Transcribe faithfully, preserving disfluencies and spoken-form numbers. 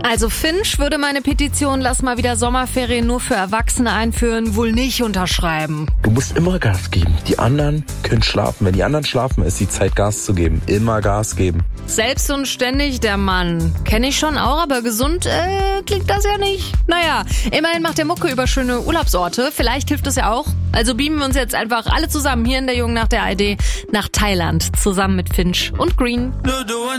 Also Finch würde meine Petition "Lass mal wieder Sommerferien nur für Erwachsene einführen" wohl nicht unterschreiben. Du musst immer Gas geben. Die anderen können schlafen. Wenn die anderen schlafen, ist die Zeit, Gas zu geben. Immer Gas geben. Selbst und ständig der Mann. Kenne ich schon auch, aber gesund äh, klingt das ja nicht. Naja, immerhin macht der Mucke über schöne Urlaubsorte. Vielleicht hilft es ja auch. Also beamen wir uns jetzt einfach alle zusammen hier in der Jungen nach der I D nach Thailand. Zusammen mit Finch und Green.